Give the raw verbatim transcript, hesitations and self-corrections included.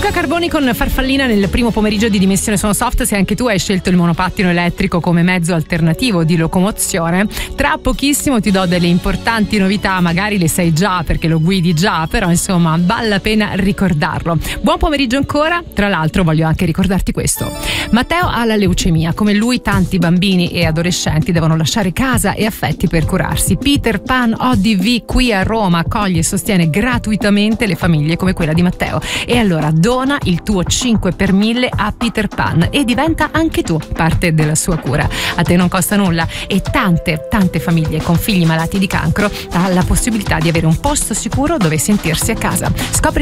Luca Carboni con Farfallina nel primo pomeriggio di Dimensione Sono Soft. Se anche tu hai scelto il monopattino elettrico come mezzo alternativo di locomozione, tra pochissimo ti do delle importanti novità, magari le sai già perché lo guidi già, però insomma vale la pena ricordarlo. Buon pomeriggio ancora. Tra l'altro voglio anche ricordarti questo: Matteo ha la leucemia, come lui tanti bambini e adolescenti devono lasciare casa e affetti per curarsi. Peter Pan O D V qui a Roma accoglie e sostiene gratuitamente le famiglie come quella di Matteo. E allora dona il tuo cinque per mille a Peter Pan e diventa anche tu parte della sua cura. A te non costa nulla e tante tante famiglie con figli malati di cancro hanno la possibilità di avere un posto sicuro dove sentirsi a casa. Scopri